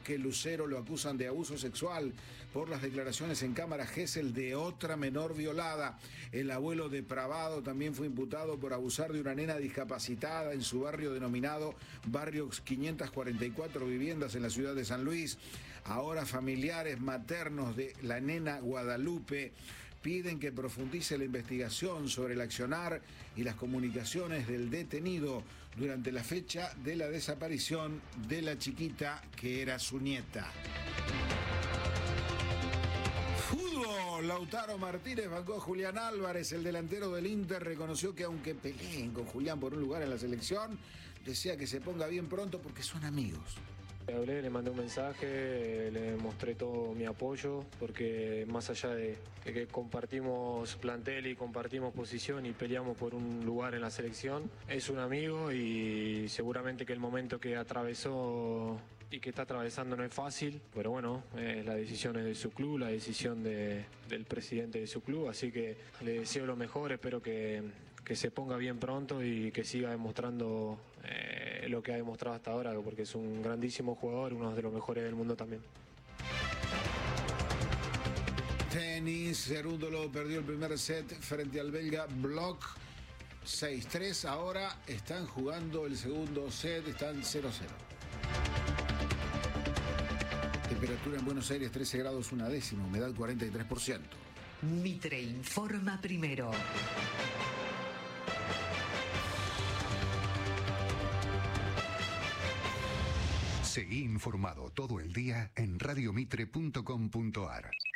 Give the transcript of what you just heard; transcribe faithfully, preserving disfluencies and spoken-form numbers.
Roque Lucero lo acusan de abuso sexual por las declaraciones en cámara Gesell de otra menor violada. El abuelo depravado también fue imputado por abusar de una nena discapacitada en su barrio denominado Barrio quinientas cuarenta y cuatro Viviendas en la ciudad de San Luis. Ahora familiares maternos de la nena Guadalupe piden que profundice la investigación sobre el accionar y las comunicaciones del detenido durante la fecha de la desaparición de la chiquita que era su nieta. Fútbol. Lautaro Martínez bancó a Julián Álvarez, el delantero del Inter, reconoció que aunque peleen con Julián por un lugar en la selección, desea que se ponga bien pronto porque son amigos. Le hablé, le mandé un mensaje, le mostré todo mi apoyo, porque más allá de que compartimos plantel y compartimos posición y peleamos por un lugar en la selección, es un amigo y seguramente que el momento que atravesó y que está atravesando no es fácil, pero bueno, eh, la decisión es de su club, la decisión de, del presidente de su club, así que le deseo lo mejor, espero que, que se ponga bien pronto y que siga demostrando eh, lo que ha demostrado hasta ahora, porque es un grandísimo jugador, uno de los mejores del mundo también. Tenis, Cerúndolo perdió el primer set frente al belga Block seis tres, ahora están jugando el segundo set, están cero cero. Temperatura en Buenos Aires trece grados una décima, humedad cuarenta y tres por ciento. Mitre informa primero. Seguí informado todo el día en radio mitre punto com punto ar.